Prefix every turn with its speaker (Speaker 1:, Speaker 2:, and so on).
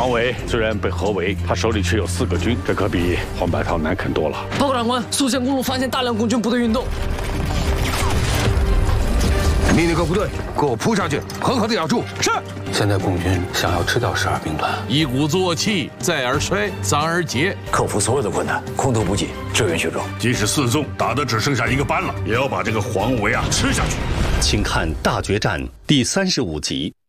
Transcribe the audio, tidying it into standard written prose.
Speaker 1: 黄维虽然被合围，他手里却有4个军，这可比黄白涛难啃多了。
Speaker 2: 报告长官，宿县公路发现大量共军部队运动。
Speaker 3: 命令各部队给我扑上去，狠狠地咬住。
Speaker 2: 是。
Speaker 4: 现在共军想要吃掉12兵团，
Speaker 5: 一鼓作气，再而衰，三而竭，
Speaker 6: 克服所有的困难，空投补给，支援群众。
Speaker 7: 即使4纵打得只剩下1个班了，也要把这个黄维吃下去。
Speaker 8: 请看《大决战》第35集。